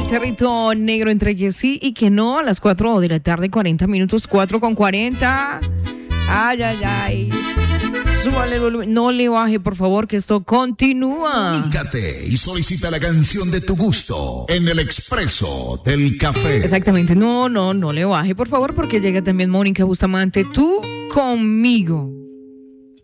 Charrito Negro entre que sí y que no a las 4 de la tarde, 40 minutos, 4:40. Ay, ay, ay. Súbale el volumen. No le baje, por favor, que esto continúa. Comunícate y solicita la canción de tu gusto en el Expreso del Café. Exactamente. No le baje, por favor, porque llega también Mónica Bustamante. Tú conmigo.